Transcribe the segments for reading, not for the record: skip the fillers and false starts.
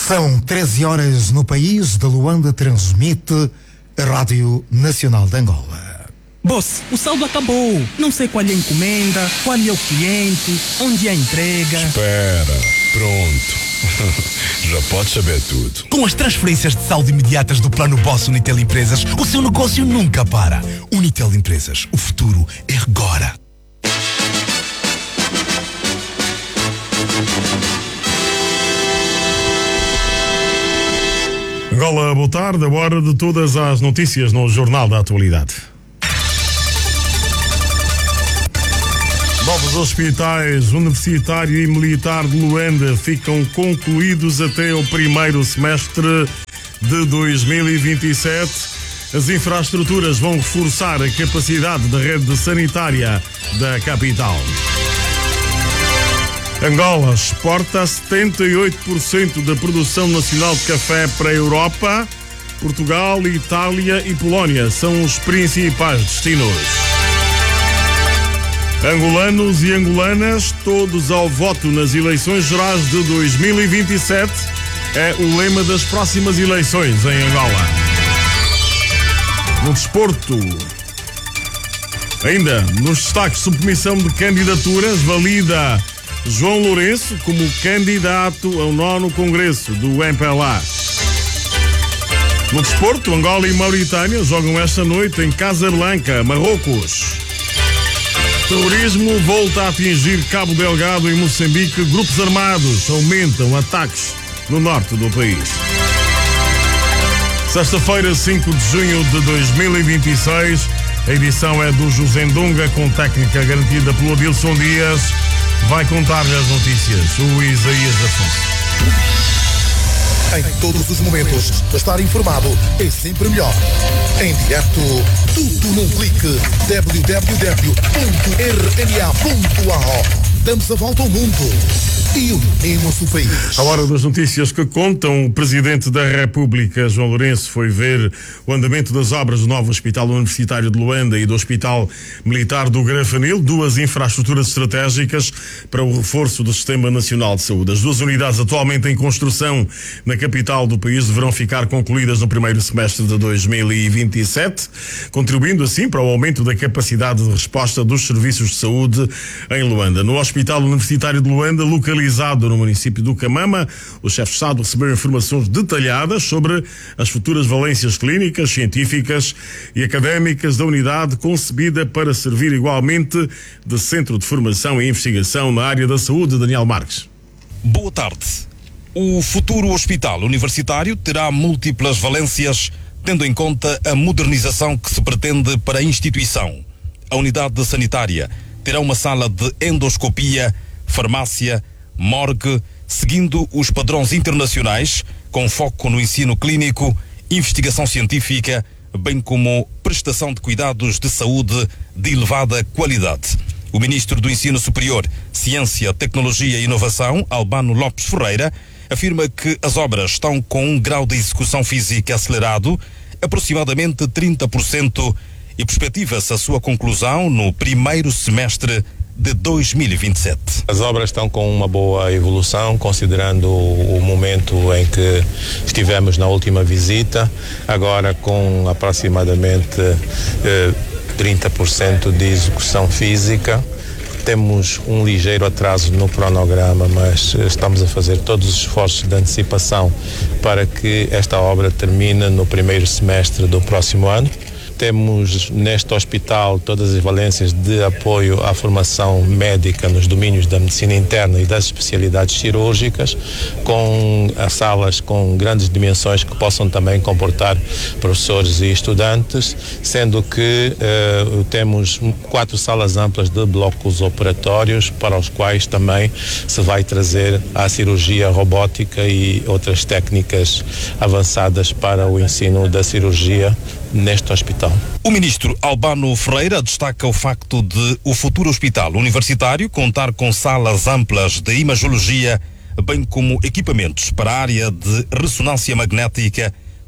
São 13 horas no país. De Luanda transmite a Rádio Nacional de Angola. Boss, o saldo acabou. Não sei qual é a encomenda, qual é o cliente, onde é a entrega. Espera, pronto. Já podes saber tudo. Com as transferências de saldo imediatas do Plano Boss Unitel Empresas, o seu negócio nunca para. Unitel Empresas, o futuro é agora. Angola, boa tarde. A hora de todas as notícias no Jornal da Atualidade. Novos hospitais universitário e militar de Luanda ficam concluídos até o primeiro semestre de 2027. As infraestruturas vão reforçar a capacidade da rede sanitária da capital. Angola exporta 78% da produção nacional de café para a Europa. Portugal, Itália e Polónia são os principais destinos. Angolanos e angolanas, todos ao voto nas eleições gerais de 2027, é o lema das próximas eleições em Angola. No desporto, ainda nos destaques, submissão de candidaturas valida João Lourenço como candidato ao 9º Congresso do MPLA. No desporto, Angola e Mauritânia jogam esta noite em Casablanca, Marrocos. Terrorismo volta a atingir Cabo Delgado e Moçambique. Grupos armados aumentam ataques no norte do país. Sexta-feira, 5 de junho de 2026. A edição é do José Ndunga, com técnica garantida pelo Adilson Dias. Vai contar-lhe as notícias o Isaías Afonso. Em todos os momentos, estar informado é sempre melhor. Em direto, tudo num clique. www.rna.ao. Damos a volta ao mundo e unimos o país. A hora das notícias que contam, o Presidente da República, João Lourenço, foi ver o andamento das obras do novo Hospital Universitário de Luanda e do Hospital Militar do Grafanil, duas infraestruturas estratégicas para o reforço do Sistema Nacional de Saúde. As duas unidades atualmente em construção na capital do país deverão ficar concluídas no primeiro semestre de 2027, contribuindo assim para o aumento da capacidade de resposta dos serviços de saúde em Luanda. No Hospital Universitário de Luanda, localizado no município do Camama, o chefe de Estado recebeu informações detalhadas sobre as futuras valências clínicas, científicas e académicas da unidade, concebida para servir igualmente de centro de formação e investigação na área da saúde. Daniel Marques. Boa tarde. O futuro hospital universitário terá múltiplas valências, tendo em conta a modernização que se pretende para a instituição. A unidade sanitária terá uma sala de endoscopia, farmácia, morgue, seguindo os padrões internacionais, com foco no ensino clínico, investigação científica, bem como prestação de cuidados de saúde de elevada qualidade. O Ministro do Ensino Superior, Ciência, Tecnologia e Inovação, Albano Lopes Ferreira, afirma que as obras estão com um grau de execução física acelerado, aproximadamente 30%, e perspectiva-se a sua conclusão no primeiro semestre de 2027. As obras estão com uma boa evolução, considerando o momento em que estivemos na última visita, agora com aproximadamente 30% de execução física. Temos um ligeiro atraso no cronograma, mas estamos a fazer todos os esforços de antecipação para que esta obra termine no primeiro semestre do próximo ano. Temos neste hospital todas as valências de apoio à formação médica nos domínios da medicina interna e das especialidades cirúrgicas, com as salas com grandes dimensões que possam também comportar professores e estudantes, sendo que temos 4 salas amplas de blocos operatórios, para os quais também se vai trazer a cirurgia robótica e outras técnicas avançadas para o ensino da cirurgia neste hospital. O ministro Albano Ferreira destaca o facto de o futuro hospital universitário contar com salas amplas de imagiologia, bem como equipamentos para a área de ressonância magnética,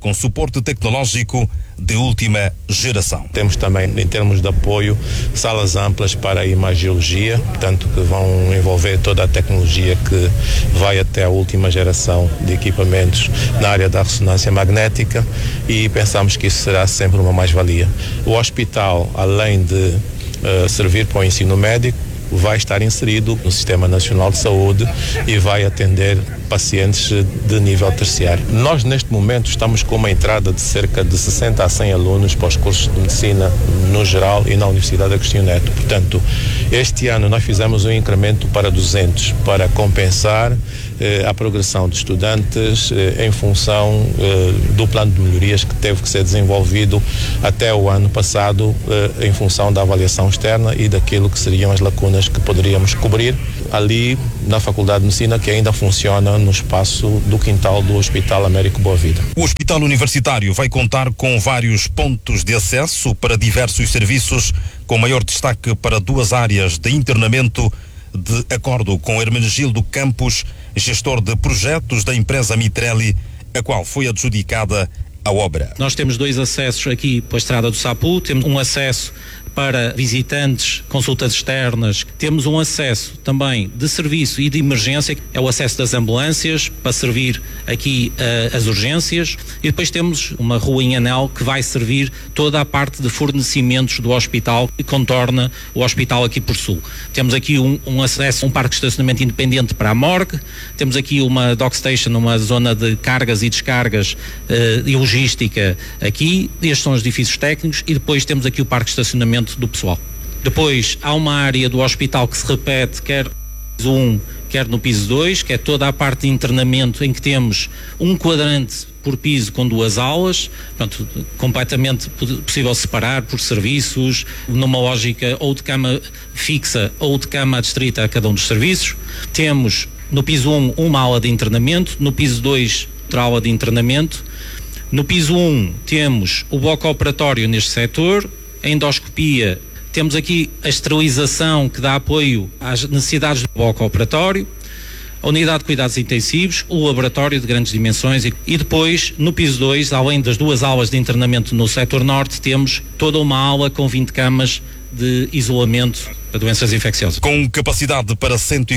com suporte tecnológico de última geração. Temos também, em termos de apoio, salas amplas para a imagiologia, portanto, que vão envolver toda a tecnologia que vai até a última geração de equipamentos na área da ressonância magnética, e pensamos que isso será sempre uma mais-valia. O hospital, além de servir para o ensino médico, vai estar inserido no Sistema Nacional de Saúde e vai atender pacientes de nível terciário. Nós, neste momento, estamos com uma entrada de cerca de 60 a 100 alunos para os cursos de medicina no geral e na Universidade Agostinho Neto. Portanto, este ano nós fizemos um incremento para 200 para compensar a progressão de estudantes em função do plano de melhorias que teve que ser desenvolvido até o ano passado em função da avaliação externa e daquilo que seriam as lacunas que poderíamos cobrir ali na Faculdade de Medicina, que ainda funciona no espaço do quintal do Hospital Américo Boa Vida. O Hospital Universitário vai contar com vários pontos de acesso para diversos serviços, com maior destaque para 2 áreas de internamento, de acordo com Hermenegildo Campos, gestor de projetos da empresa Mitrelli, a qual foi adjudicada a obra. Nós temos 2 acessos aqui para a Estrada do Sapu, temos um acesso para visitantes, consultas externas, temos um acesso também de serviço e de emergência, é o acesso das ambulâncias para servir aqui as urgências, e depois temos uma rua em anel que vai servir toda a parte de fornecimentos do hospital e contorna o hospital aqui por sul. Temos aqui um acesso, um parque de estacionamento independente para a morgue, temos aqui uma dock station, uma zona de cargas e descargas e logística aqui, estes são os edifícios técnicos, e depois temos aqui o parque de estacionamento do pessoal. Depois há uma área do hospital que se repete quer no piso 1, quer no piso 2, que é toda a parte de internamento, em que temos um quadrante por piso com 2 aulas, portanto, completamente possível separar por serviços, numa lógica ou de cama fixa ou de cama adstrita a cada um dos serviços. Temos no piso 1 uma aula de internamento, no piso 2 outra aula de internamento. No piso 1 temos o bloco operatório neste setor, a endoscopia, temos aqui a esterilização que dá apoio às necessidades do bloco operatório, a unidade de cuidados intensivos, o laboratório de grandes dimensões e depois, no piso 2, além das 2 aulas de internamento no setor norte, temos toda uma aula com 20 camas de isolamento para doenças infecciosas. Com capacidade para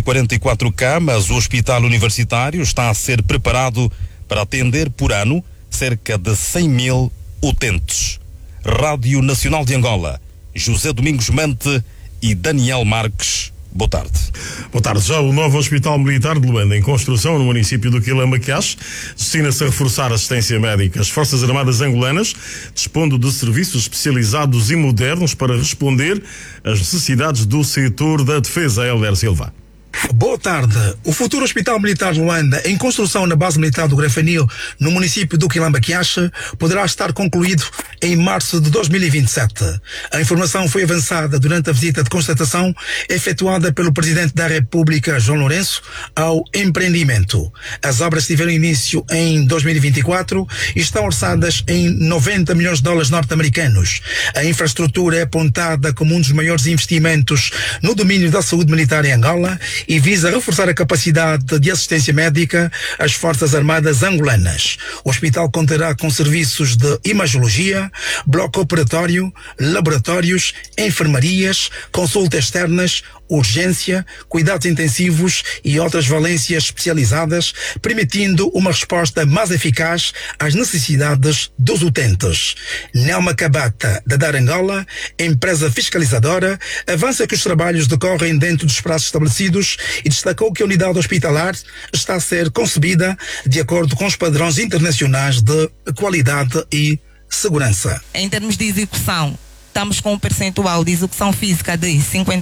144 camas, o Hospital Universitário está a ser preparado para atender por ano cerca de 100 mil utentes. Rádio Nacional de Angola, José Domingos Mante e Daniel Marques. Boa tarde. Boa tarde. Já o novo Hospital Militar de Luanda, em construção no município do Quilamba-Queixo, destina-se a reforçar a assistência médica. As Forças Armadas angolanas dispondo de serviços especializados e modernos para responder às necessidades do setor da defesa. Helder Silva. Boa tarde. O futuro Hospital Militar de Luanda, em construção na base militar do Grafanil, no município do Quilamba-Queixo, poderá estar concluído em março de 2027. A informação foi avançada durante a visita de constatação efetuada pelo Presidente da República, João Lourenço, ao empreendimento. As obras tiveram início em 2024 e estão orçadas em 90 milhões de dólares norte-americanos. A infraestrutura é apontada como um dos maiores investimentos no domínio da saúde militar em Angola e visa reforçar a capacidade de assistência médica às Forças Armadas angolanas. O hospital contará com serviços de imagiologia, bloco operatório, laboratórios, enfermarias, consultas externas, urgência, cuidados intensivos e outras valências especializadas, permitindo uma resposta mais eficaz às necessidades dos utentes. Nelma Cabata, da Dar Angola, empresa fiscalizadora, avança que os trabalhos decorrem dentro dos prazos estabelecidos e destacou que a unidade hospitalar está a ser concebida de acordo com os padrões internacionais de qualidade e segurança. Em termos de execução, estamos com um percentual de execução física de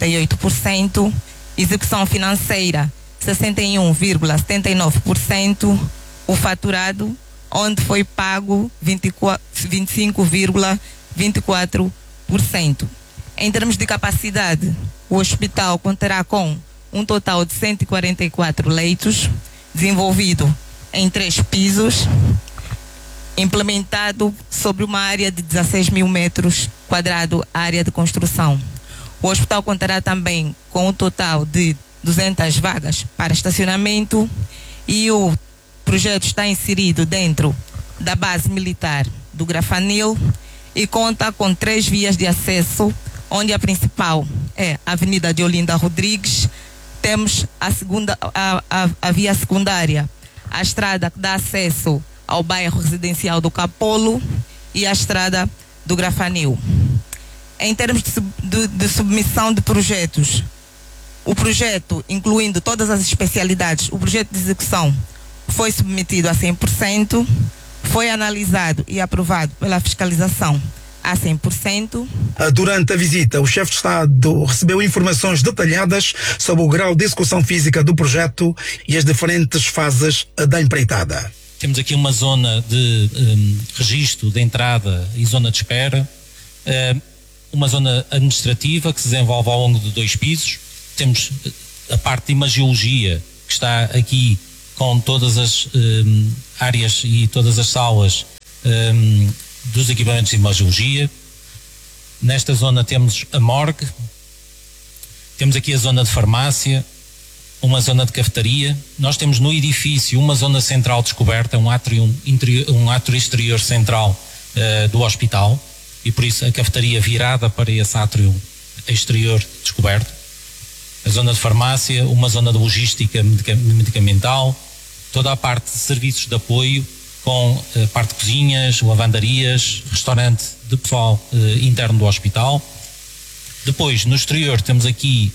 58%, execução financeira 61,79%, o faturado, onde foi pago 25,24%. Em termos de capacidade, o hospital contará com um total de 144 leitos, desenvolvido em 3 pisos, implementado sobre uma área de 16 mil metros quadrados, área de construção. O hospital contará também com um total de 200 vagas para estacionamento e o projeto está inserido dentro da base militar do Grafanil e conta com 3 vias de acesso, onde a principal é a Avenida de Olinda Rodrigues. Temos a via secundária, a estrada que dá acesso ao bairro residencial do Capolo e a estrada do Grafanil. Em termos de submissão de projetos, o projeto, incluindo todas as especialidades, o projeto de execução foi submetido a 100%, foi analisado e aprovado pela fiscalização a 100%. Durante a visita, o chefe de Estado recebeu informações detalhadas sobre o grau de execução física do projeto e as diferentes fases da empreitada. Temos aqui uma zona de registro de entrada e zona de espera, uma zona administrativa que se desenvolve ao longo de 2 pisos. Temos a parte de imagiologia, que está aqui com todas as áreas e todas as salas dos equipamentos de imagiologia. Nesta zona temos a morgue, temos aqui a zona de farmácia, uma zona de cafetaria. Nós temos no edifício uma zona central descoberta, um átrio exterior central do hospital, e por isso a cafetaria virada para esse átrio exterior descoberto. A zona de farmácia, uma zona de logística medicamental, toda a parte de serviços de apoio, com a parte de cozinhas, lavandarias, restaurante de pessoal interno do hospital. Depois, no exterior, temos aqui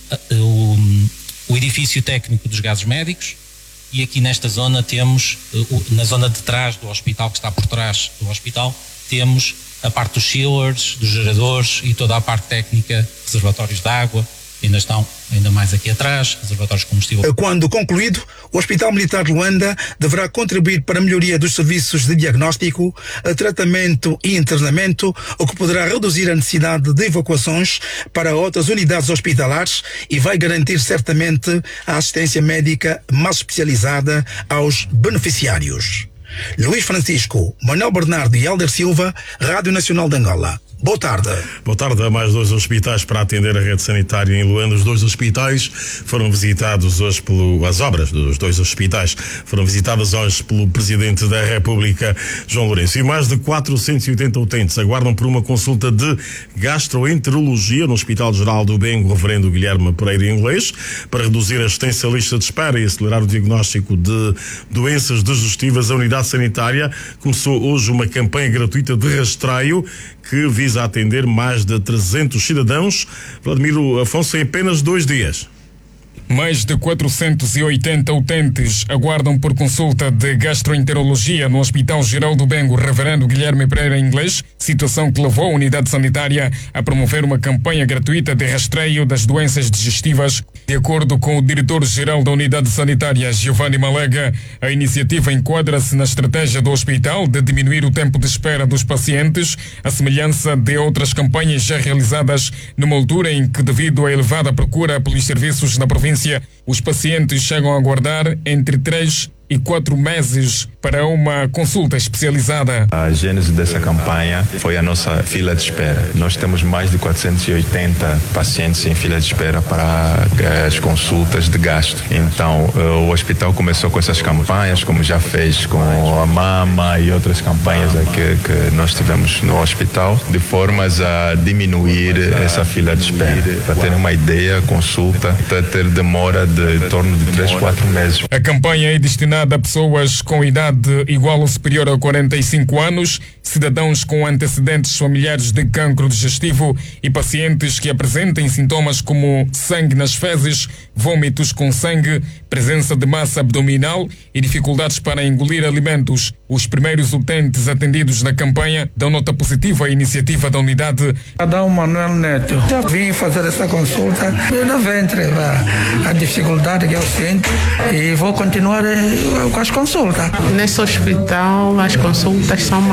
o edifício técnico dos gases médicos, e aqui nesta zona temos, na zona de trás do hospital, que está por trás do hospital, temos a parte dos chillers, dos geradores e toda a parte técnica, reservatórios de água, ainda estão ainda mais aqui atrás, reservatórios de combustível. Quando concluído, o Hospital Militar de Luanda deverá contribuir para a melhoria dos serviços de diagnóstico, tratamento e internamento, o que poderá reduzir a necessidade de evacuações para outras unidades hospitalares e vai garantir certamente a assistência médica mais especializada aos beneficiários. Luís Francisco, Manuel Bernardo e Helder Silva, Rádio Nacional de Angola. Boa tarde. Boa tarde. Há mais 2 hospitais para atender a rede sanitária em Luanda. Os 2 hospitais foram visitados hoje as obras dos 2 hospitais foram visitadas hoje pelo Presidente da República, João Lourenço. E mais de 480 utentes aguardam por uma consulta de gastroenterologia no Hospital Geral do Bengo, Reverendo Guilherme Pereira Inglês, para reduzir a extensa lista de espera e acelerar o diagnóstico de doenças digestivas. A unidade sanitária começou hoje uma campanha gratuita de rastreio que visa atender mais de 300 cidadãos. Vladimiro Afonso, em apenas 2 dias. Mais de 480 utentes aguardam por consulta de gastroenterologia no Hospital Geral do Bengo, Reverendo Guilherme Pereira Inglês, situação que levou a unidade sanitária a promover uma campanha gratuita de rastreio das doenças digestivas. De acordo com o diretor-geral da unidade sanitária, Giovanni Malega, a iniciativa enquadra-se na estratégia do hospital de diminuir o tempo de espera dos pacientes, à semelhança de outras campanhas já realizadas numa altura em que, devido à elevada procura pelos serviços na província, os pacientes chegam a aguardar entre 3 e 4 meses para uma consulta especializada. A gênese dessa campanha foi a nossa fila de espera. Nós temos mais de 480 pacientes em fila de espera para as consultas de gastro. Então, o hospital começou com essas campanhas, como já fez com a mama e outras campanhas que nós tivemos no hospital, de formas a diminuir essa fila de espera. Para ter uma ideia, a consulta está a ter demora de em torno de 3, 4 meses. A campanha é destinada a pessoas com idade igual ou superior a 45 anos, cidadãos com antecedentes familiares de cancro digestivo e pacientes que apresentem sintomas como sangue nas fezes, vômitos com sangue, presença de massa abdominal e dificuldades para engolir alimentos. Os primeiros utentes atendidos na campanha dão nota positiva à iniciativa da unidade. Adão Manuel Neto, já vim fazer essa consulta no ventre, a dificuldade que eu sinto, e vou continuar com as consultas. Nesse hospital as consultas são marcadas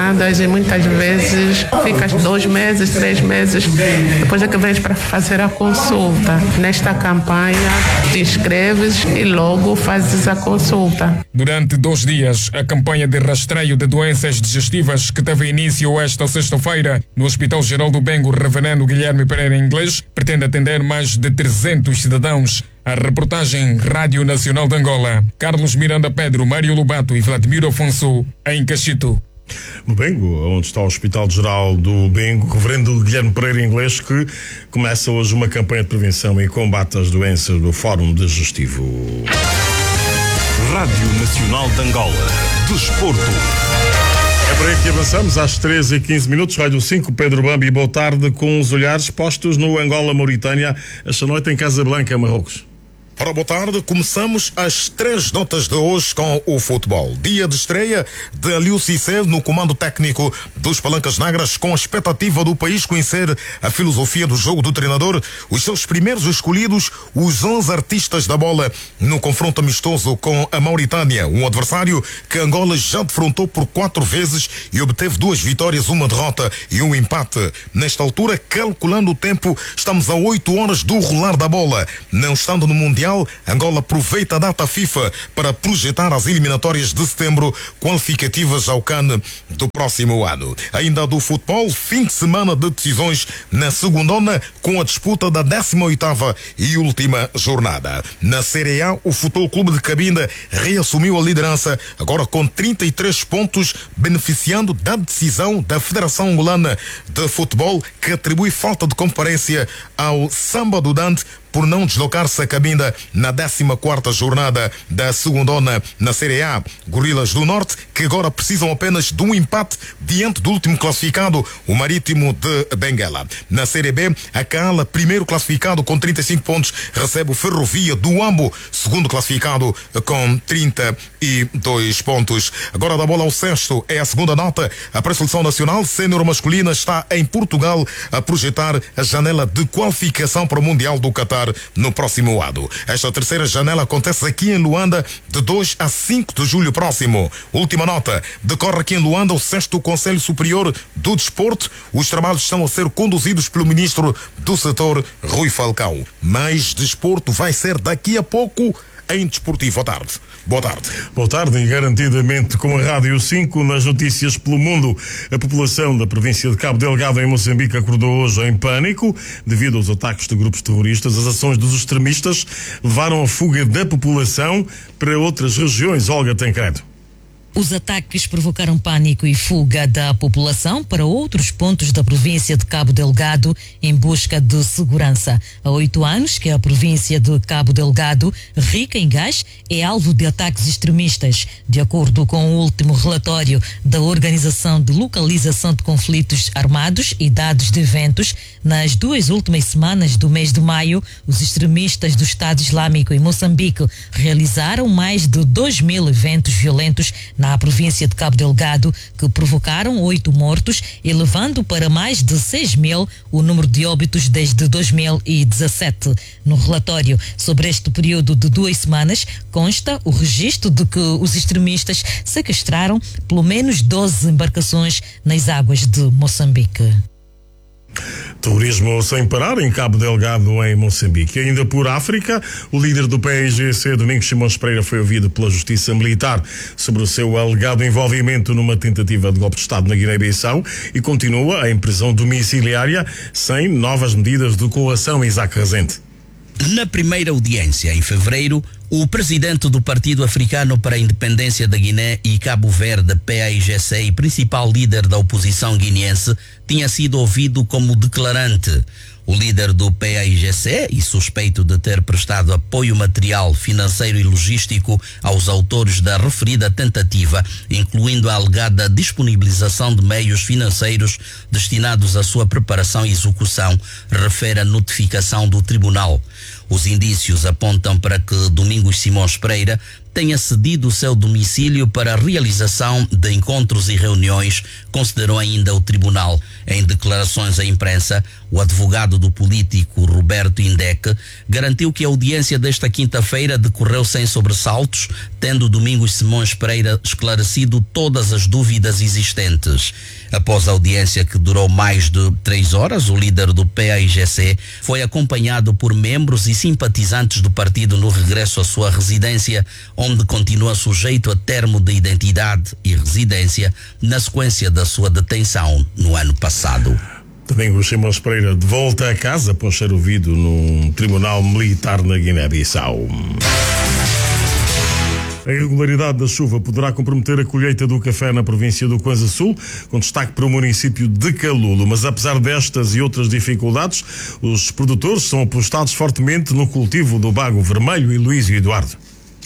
internadas e muitas vezes ficas 2 meses, 3 meses, depois é que vens para fazer a consulta. Nesta campanha, te inscreves e logo fazes a consulta. Durante 2 dias, a campanha de rastreio de doenças digestivas que teve início esta sexta-feira no Hospital Geral do Bengo Reverendo Guilherme Pereira Inglês pretende atender mais de 300 cidadãos. A reportagem Rádio Nacional de Angola. Carlos Miranda Pedro, Mário Lobato e Vladimir Afonso, em Cachito. No Bengo, onde está o Hospital Geral do Bengo, Reverendo Guilherme Pereira Inglês, que começa hoje uma campanha de prevenção e combate às doenças do Fórum Digestivo. Rádio Nacional de Angola. Desporto. É por aí que avançamos às 13h15. Rádio 5, Pedro Bambi, boa tarde, com os olhares postos no Angola-Mauritânia, esta noite em Casablanca, Marrocos. Ora, boa tarde. Começamos as 3 notas de hoje com o futebol. Dia de estreia de Aliou Cissé no comando técnico dos Palancas Negras, com a expectativa do país conhecer a filosofia do jogo do treinador. Os seus primeiros escolhidos, os 11 artistas da bola, no confronto amistoso com a Mauritânia, um adversário que Angola já defrontou por 4 vezes e obteve 2 vitórias, 1 derrota e 1 empate. Nesta altura, calculando o tempo, estamos a 8 horas do rolar da bola. Não estando no Mundial, Angola aproveita a data FIFA para projetar as eliminatórias de setembro, qualificativas ao CAN do próximo ano. Ainda do futebol, fim de semana de decisões na segundona, com a disputa da 18ª e última jornada. Na Série A, o Futebol Clube de Cabinda reassumiu a liderança, agora com 33 pontos, beneficiando da decisão da Federação Angolana de Futebol, que atribui falta de comparência ao Samba do Dante por não deslocar-se a Cabinda na 14ª jornada da segundona na Série A. Gorilas do Norte, que agora precisam apenas de um empate diante do último classificado, o Marítimo de Benguela. Na Série B, a Cala, primeiro classificado com 35 pontos, recebe o Ferrovia do Ambo, segundo classificado com 32 pontos. Agora da bola ao cesto é a segunda nota. A pré-seleção nacional sénior masculina está em Portugal a projetar a janela de qualificação para o Mundial do Qatar no próximo ano. Esta terceira janela acontece aqui em Luanda de 2 a 5 de julho próximo. Última nota, decorre aqui em Luanda o 6º Conselho Superior do Desporto. Os trabalhos estão a ser conduzidos pelo ministro do setor, Rui Falcão. Mais desporto vai ser daqui a pouco em Desportivo. Boa tarde. Boa tarde. Boa tarde e garantidamente com a Rádio 5 nas notícias pelo mundo. A população da província de Cabo Delgado em Moçambique acordou hoje em pânico devido aos ataques de grupos terroristas. As ações dos extremistas levaram a fuga da população para outras regiões. Olga Tancredo. Os ataques provocaram pânico e fuga da população para outros pontos da província de Cabo Delgado em busca de segurança. Há 8 anos que a província de Cabo Delgado, rica em gás, é alvo de ataques extremistas. De acordo com o último relatório da Organização de Localização de Conflitos Armados e dados de eventos, nas 2 últimas semanas do mês de maio, os extremistas do Estado Islâmico em Moçambique realizaram mais de 2.000 eventos violentos na província de Cabo Delgado, que provocaram 8 mortos, elevando para mais de 6.000 o número de óbitos desde 2017. No relatório sobre este período de 2 semanas, consta o registro de que os extremistas sequestraram pelo menos 12 embarcações nas águas de Moçambique. Turismo sem parar em Cabo Delgado, em Moçambique. E ainda por África, o líder do PAIGC, Domingos Simões Pereira, foi ouvido pela Justiça Militar sobre o seu alegado envolvimento numa tentativa de golpe de Estado na Guiné-Bissau e continua em prisão domiciliária sem novas medidas de coação. Isaac Rezende. Na primeira audiência, em fevereiro, o presidente do Partido Africano para a Independência da Guiné e Cabo Verde, PAIGC, e principal líder da oposição guineense, tinha sido ouvido como declarante. O líder do PAIGC, e suspeito de ter prestado apoio material, financeiro e logístico aos autores da referida tentativa, incluindo a alegada disponibilização de meios financeiros destinados à sua preparação e execução, refere a notificação do tribunal. Os indícios apontam para que Domingos Simões Pereira tenha cedido o seu domicílio para a realização de encontros e reuniões, considerou ainda o tribunal. Em declarações à imprensa, o advogado do político Roberto Indec garantiu que a audiência desta quinta-feira decorreu sem sobressaltos, tendo Domingos Simões Pereira esclarecido todas as dúvidas existentes. Após a audiência, que durou mais de 3 horas, o líder do PAIGC foi acompanhado por membros e simpatizantes do partido no regresso à sua residência, onde continua sujeito a termo de identidade e residência na sequência da sua detenção no ano passado. Domingos Simões Pereira de volta a casa após ser ouvido num tribunal militar na Guiné-Bissau. A irregularidade da chuva poderá comprometer a colheita do café na província do Kwanza Sul, com destaque para o município de Calulo. Mas apesar destas e outras dificuldades, os produtores são apostados fortemente no cultivo do bago vermelho. E Luísio Eduardo.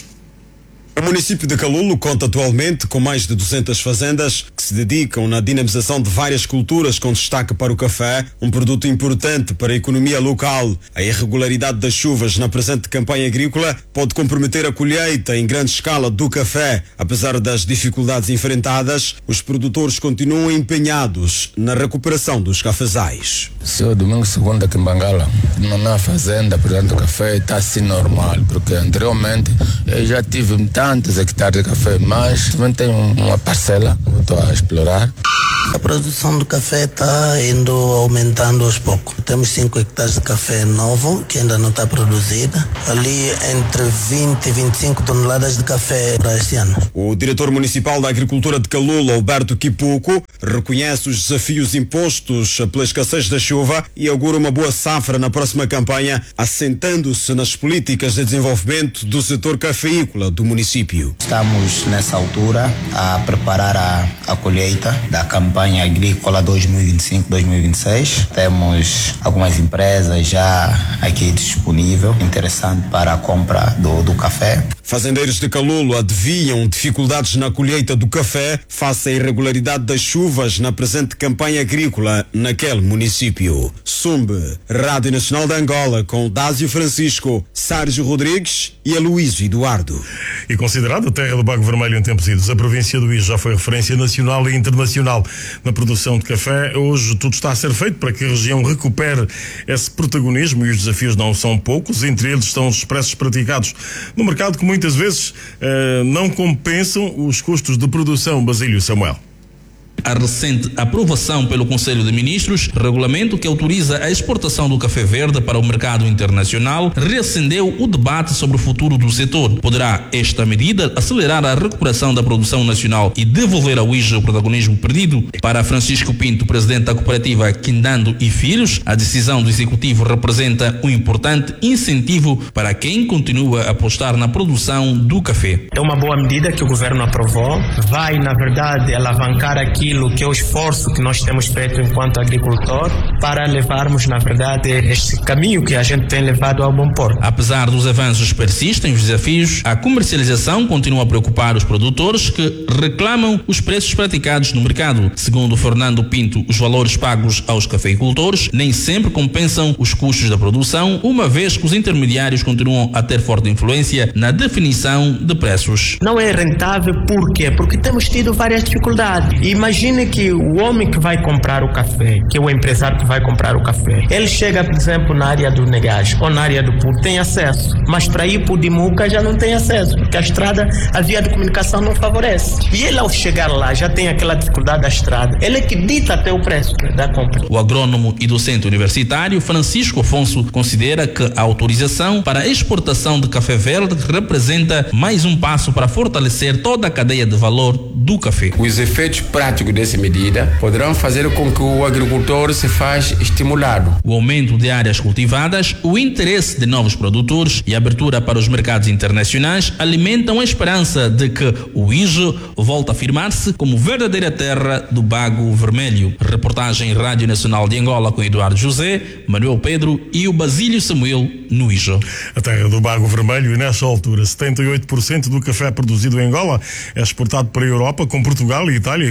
O município de Calulo conta atualmente com mais de 200 fazendas que se dedicam na dinamização de várias culturas, com destaque para o café, um produto importante para a economia local. A irregularidade das chuvas na presente campanha agrícola pode comprometer a colheita em grande escala do café. Apesar das dificuldades enfrentadas, os produtores continuam empenhados na recuperação dos cafezais. Seu domingo segundo aqui em Bangala, na fazenda, portanto, o café está assim normal, porque anteriormente eu já tive tantos hectares de café, mas também tenho uma parcela que eu estou a explorar. A produção do café está indo aumentando aos poucos. Temos 5 hectares de café novo, que ainda não está produzida. Ali entre 20 e 25 toneladas de café para este ano. O diretor municipal da Agricultura de Calulo, Alberto Quipuco, reconhece os desafios impostos pela escassez da chuva e augura uma boa safra na próxima campanha, assentando-se nas políticas de desenvolvimento do setor cafeícola do município. Estamos nessa altura a preparar a colheita da campanha agrícola 2025-2026. Temos algumas empresas já aqui disponível, interessante para a compra do café. Fazendeiros de Calulo adivinham dificuldades na colheita do café face à irregularidade das chuvas na presente campanha agrícola naquele município. Sumbe, Rádio Nacional de Angola, com Dásio Francisco, Sérgio Rodrigues e Aloísio Eduardo. E considerada a terra do bago vermelho em tempos idos, a província do Ije já foi referência nacional e internacional na produção de café. Hoje tudo está a ser feito para que a região recupere esse protagonismo e os desafios não são poucos. Entre eles estão os preços praticados no mercado, que muitas vezes não compensam os custos de produção. Basílio Samuel. A recente aprovação pelo Conselho de Ministros, regulamento que autoriza a exportação do café verde para o mercado internacional, reacendeu o debate sobre o futuro do setor. Poderá esta medida acelerar a recuperação da produção nacional e devolver ao Ije o protagonismo perdido? Para Francisco Pinto, presidente da cooperativa Quindando e Filhos, a decisão do Executivo representa um importante incentivo para quem continua a apostar na produção do café. É uma boa medida que o governo aprovou, vai, na verdade, alavancar aquilo que é o esforço que nós temos feito enquanto agricultor para levarmos, na verdade, este caminho que a gente tem levado ao bom porto. Apesar dos avanços, persistem os desafios. A comercialização continua a preocupar os produtores, que reclamam os preços praticados no mercado. Segundo Fernando Pinto, os valores pagos aos cafeicultores nem sempre compensam os custos da produção, uma vez que os intermediários continuam a ter forte influência na definição de preços. Não é rentável, por quê? Porque temos tido várias dificuldades. Imagine que o homem que vai comprar o café, que é o empresário que vai comprar o café, ele chega, por exemplo, na área do Negás ou na área do Porto, tem acesso, mas para ir para o Dimuca já não tem acesso, porque a estrada, a via de comunicação não favorece. E ele, ao chegar lá, já tem aquela dificuldade da estrada, ele é que dita até o preço da compra. O agrônomo e docente universitário Francisco Afonso considera que a autorização para a exportação de café verde representa mais um passo para fortalecer toda a cadeia de valor do café. Os efeitos práticos dessa medida poderão fazer com que o agricultor se faça estimulado. O aumento de áreas cultivadas, o interesse de novos produtores e a abertura para os mercados internacionais alimentam a esperança de que o Ije volte a afirmar-se como verdadeira terra do bago vermelho. Reportagem Rádio Nacional de Angola com Eduardo José, Manuel Pedro e o Basílio Samuel no Ije. A terra do bago vermelho, e nesta altura 78% do café produzido em Angola é exportado para a Europa, com Portugal, Itália e Polónia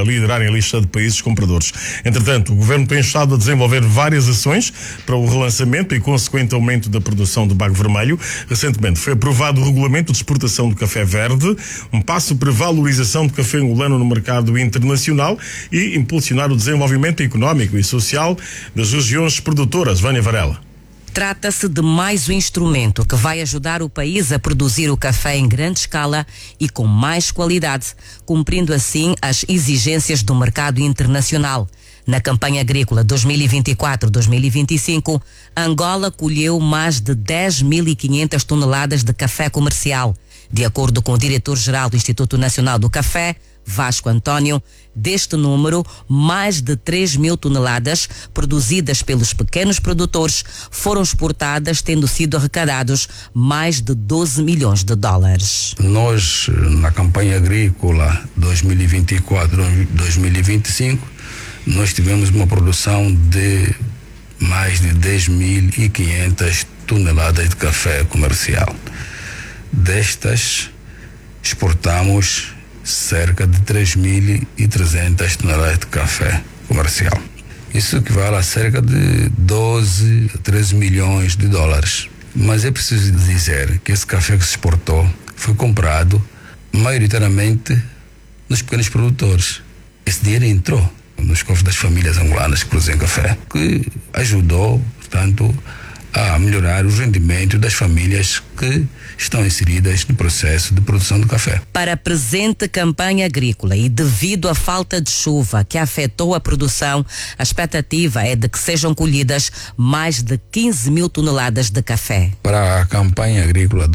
liderarem a lista de países compradores. Entretanto, o governo tem estado a desenvolver várias ações para o relançamento e consequente aumento da produção de bago vermelho. Recentemente foi aprovado o regulamento de exportação do café verde, um passo para a valorização do café angolano no mercado internacional e impulsionar o desenvolvimento económico e social das regiões produtoras. Vânia Varela. Trata-se de mais um instrumento que vai ajudar o país a produzir o café em grande escala e com mais qualidade, cumprindo assim as exigências do mercado internacional. Na campanha agrícola 2024-2025, Angola colheu mais de 10.500 toneladas de café comercial. De acordo com o diretor-geral do Instituto Nacional do Café, Vasco António, deste número, mais de 3.000 toneladas produzidas pelos pequenos produtores foram exportadas, tendo sido arrecadados mais de 12 milhões de dólares. Nós, na campanha agrícola 2024-2025, nós tivemos uma produção de mais de 10.500 toneladas de café comercial. Destas, exportamos cerca de 3.300 toneladas de café comercial. Isso equivale a cerca de 12 a 13 milhões de dólares. Mas é preciso dizer que esse café que se exportou foi comprado maioritariamente nos pequenos produtores. Esse dinheiro entrou nos cofres das famílias angolanas que produzem café, que ajudou, portanto, a melhorar os rendimentos das famílias que estão inseridas no processo de produção de café. Para a presente campanha agrícola e devido à falta de chuva que afetou a produção, a expectativa é de que sejam colhidas mais de 15.000 toneladas de café. Para a campanha agrícola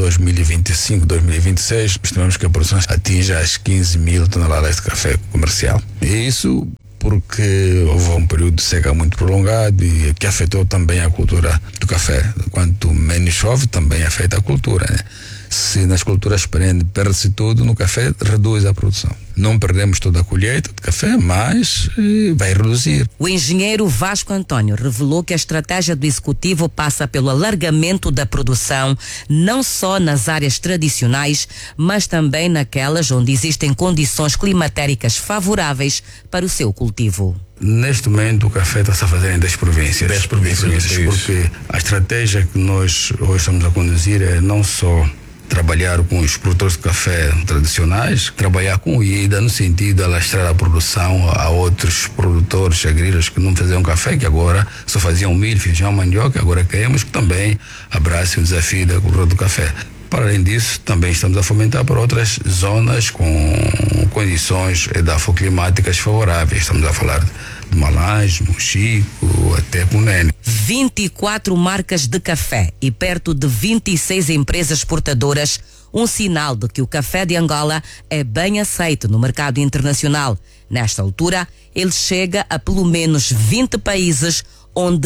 2025-2026, estimamos que a produção atinja as 15.000 toneladas de café comercial. E isso porque houve um período de seca muito prolongado e que afetou também a cultura do café. Quanto menos chove, também afeta a cultura, né? Se nas culturas perde-se tudo, no café reduz a produção. Não perdemos toda a colheita de café, mas vai reduzir. O engenheiro Vasco António revelou que a estratégia do executivo passa pelo alargamento da produção, não só nas áreas tradicionais, mas também naquelas onde existem condições climatéricas favoráveis para o seu cultivo. Neste momento o café está-se a fazer em 10 províncias. 10 províncias, porque a estratégia que nós hoje estamos a conduzir é não só trabalhar com os produtores de café tradicionais, trabalhar com o IDA no sentido de alastrar a produção a outros produtores agrícolas que não faziam café, que agora só faziam milho, feijão, mandioca, agora queremos que também abracem o desafio da cultura do café. Para além disso, também estamos a fomentar para outras zonas com condições edafoclimáticas favoráveis. Estamos a falar de Malange, Mochico, até Cunene. 24 marcas de café e perto de 26 empresas exportadoras, um sinal de que o café de Angola é bem aceito no mercado internacional. Nesta altura, ele chega a pelo menos 20 países, onde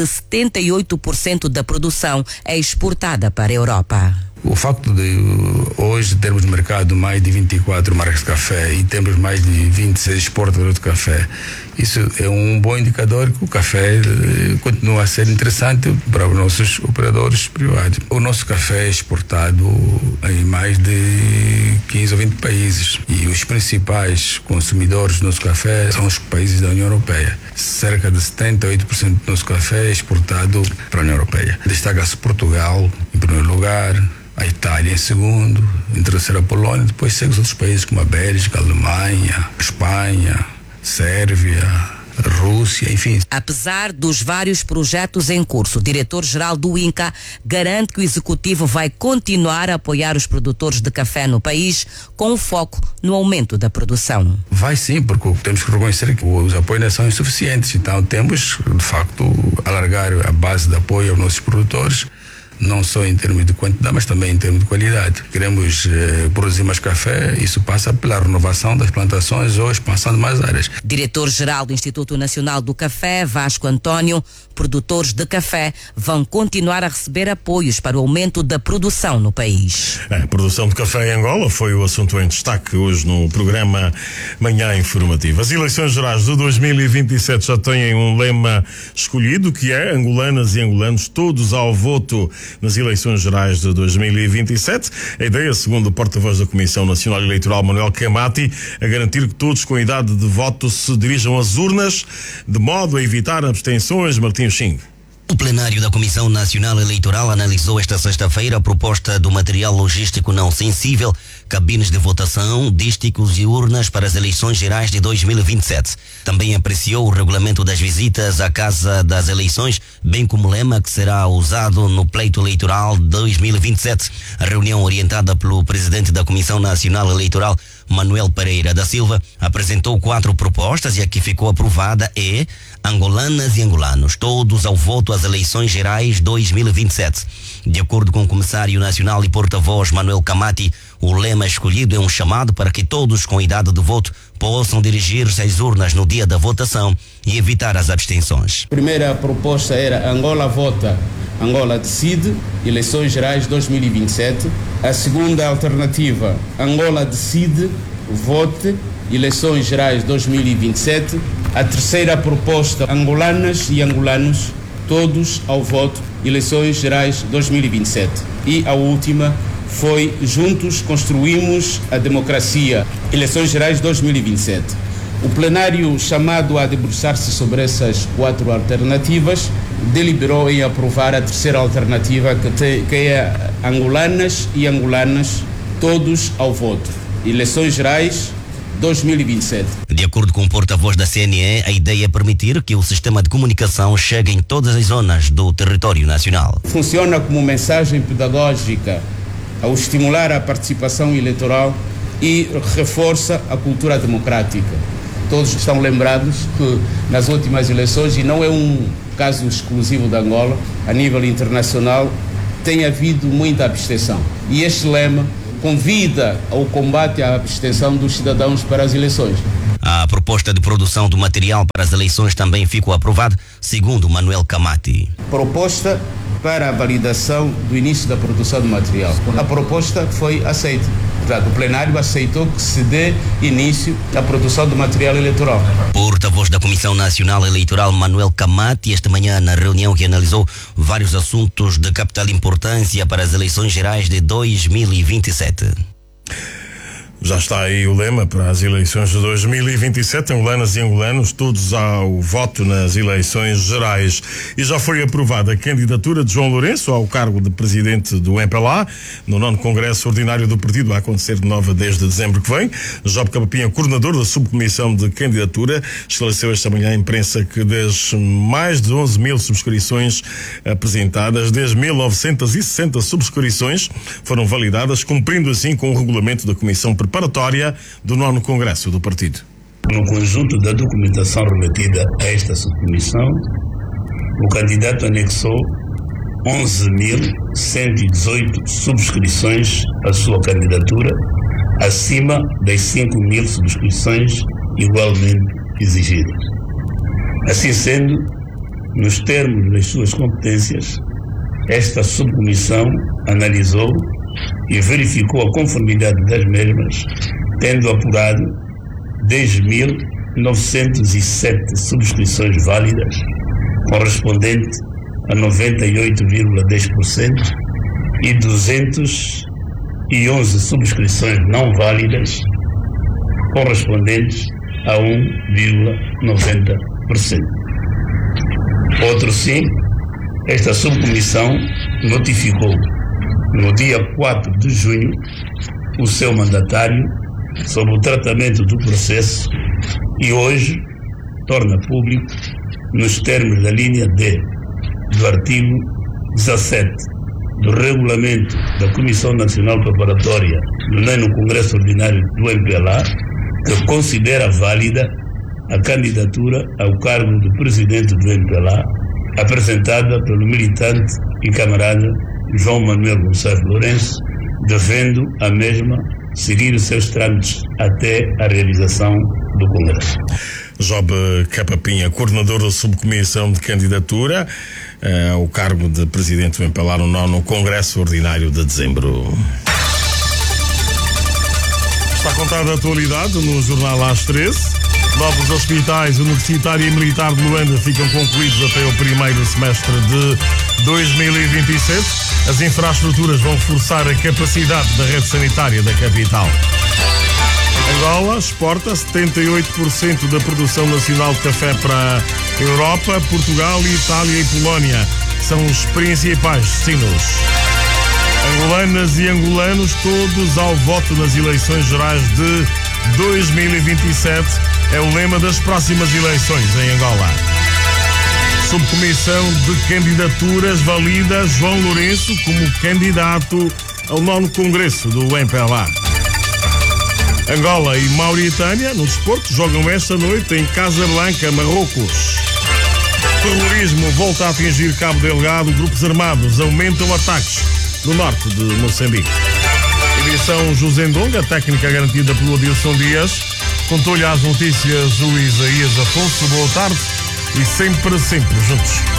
78% da produção é exportada para a Europa. O facto de hoje termos no mercado mais de 24 marcas de café e temos mais de 26 exportadores de café, isso é um bom indicador que o café continua a ser interessante para os nossos operadores privados. O nosso café é exportado em mais de 15 ou 20 países e os principais consumidores do nosso café são os países da União Europeia. Cerca de 78% do nosso café é exportado para a União Europeia. Destaca-se Portugal em primeiro lugar, a Itália em segundo, em terceiro a Polônia, depois segue os outros países como a Bélgica, a Alemanha, a Espanha, Sérvia, a Rússia, enfim. Apesar dos vários projetos em curso, o diretor-geral do INCA garante que o executivo vai continuar a apoiar os produtores de café no país, com foco no aumento da produção. Vai sim, porque temos que reconhecer que os apoios não são insuficientes, então temos, de facto, alargar a base de apoio aos nossos produtores, não só em termos de quantidade, mas também em termos de qualidade. Queremos produzir mais café, isso passa pela renovação das plantações ou expansão de mais áreas. Diretor-geral do Instituto Nacional do Café, Vasco António, produtores de café vão continuar a receber apoios para o aumento da produção no país. A produção de café em Angola foi o assunto em destaque hoje no programa Manhã Informativa. As eleições gerais de 2027 já têm um lema escolhido, que é angolanas e angolanos todos ao voto. nas eleições gerais de 2027. A ideia, segundo o porta-voz da Comissão Nacional Eleitoral, Manuel Camati, é garantir que todos com idade de voto se dirijam às urnas, de modo a evitar abstenções. Martim Xing. O plenário da Comissão Nacional Eleitoral analisou esta sexta-feira a proposta do material logístico não sensível, cabines de votação, dísticos e urnas para as eleições gerais de 2027. Também apreciou o regulamento das visitas à Casa das Eleições, bem como o lema que será usado no pleito eleitoral 2027. A reunião, orientada pelo presidente da Comissão Nacional Eleitoral, Manuel Pereira da Silva, apresentou 4 propostas e a que ficou aprovada é angolanas e angolanos, todos ao voto às eleições gerais 2027. De acordo com o comissário nacional e porta-voz Manuel Camati, o lema escolhido é um chamado para que todos com idade de voto possam dirigir-se às urnas no dia da votação e evitar as abstenções. A primeira proposta era Angola vota, Angola decide, eleições gerais 2027. A segunda alternativa, Angola decide, vote, eleições gerais 2027. A terceira proposta, angolanas e angolanos, todos ao voto, eleições gerais 2027. E a última foi juntos construímos a democracia, eleições gerais 2027. O plenário, chamado a debruçar-se sobre essas 4 alternativas, deliberou em aprovar a terceira alternativa, que é angolanas e angolanas, todos ao voto, eleições gerais 2027. De acordo com o porta-voz da CNE, a ideia é permitir que o sistema de comunicação chegue em todas as zonas do território nacional. Funciona como mensagem pedagógica ao estimular a participação eleitoral e reforça a cultura democrática. Todos estão lembrados que nas últimas eleições, e não é um caso exclusivo da Angola, a nível internacional, tem havido muita abstenção. E este lema convida ao combate à abstenção dos cidadãos para as eleições. A proposta de produção do material para as eleições também ficou aprovada, segundo Manuel Camati. Proposta para a validação do início da produção do material. A proposta foi aceita. Portanto, o plenário aceitou que se dê início à produção do material eleitoral. Porta-voz da Comissão Nacional Eleitoral, Manuel Camati, esta manhã na reunião que analisou vários assuntos de capital importância para as eleições gerais de 2027. Já está aí o lema para as eleições de 2027, angolanas e angolanos, todos ao voto nas eleições gerais. E já foi aprovada a candidatura de João Lourenço ao cargo de presidente do MPLA, no 9º Congresso Ordinário do Partido, a acontecer de 9 a 10 de dezembro que vem. Job Capapinha, coordenador da subcomissão de candidatura, esclareceu esta manhã à imprensa que das mais de 11 mil subscrições apresentadas, 10.960 subscrições foram validadas, cumprindo assim com o regulamento da Comissão Preparatória do 9º Congresso do Partido. No conjunto da documentação remetida a esta subcomissão, o candidato anexou 11.118 subscrições à sua candidatura, acima das 5.000 subscrições igualmente exigidas. Assim sendo, nos termos das suas competências, esta subcomissão analisou e verificou a conformidade das mesmas, tendo apurado 10.907 subscrições válidas, correspondente a 98,10%, e 211 subscrições não válidas, correspondentes a 1,90%. Outro sim, esta subcomissão notificou no dia 4 de junho o seu mandatário sobre o tratamento do processo e hoje torna público, nos termos da linha D do artigo 17 do Regulamento da Comissão Nacional Preparatória do 9º Congresso Ordinário do MPLA, que considera válida a candidatura ao cargo de presidente do MPLA apresentada pelo militante e camarada João Manuel Gonçalves Lourenço, devendo a mesma seguir os seus trâmites até a realização do Congresso. Job Capapinha, coordenador da subcomissão de candidatura ao cargo de presidente do MPLA no 9º Congresso Ordinário de dezembro. Está contada a atualidade no jornal às 13. Novos hospitais universitário e militar de Luanda ficam concluídos até o primeiro semestre de 2027. As infraestruturas vão reforçar a capacidade da rede sanitária da capital. Angola exporta 78% da produção nacional de café para a Europa, Portugal, Itália e Polónia. São os principais destinos. Angolanas e angolanos, todos ao voto nas eleições gerais de 2027, é o lema das próximas eleições em Angola. Subcomissão de Candidaturas valida João Lourenço como candidato ao 9º Congresso do MPLA. Angola e Mauritânia, no desporto, jogam esta noite em Casablanca, Marrocos. Terrorismo volta a atingir Cabo Delgado. Grupos armados aumentam ataques no norte de Moçambique. Edição José Ndonga, técnica garantida pelo Adilson Dias. Contou-lhe as notícias o Isaías Afonso. Boa tarde e sempre juntos.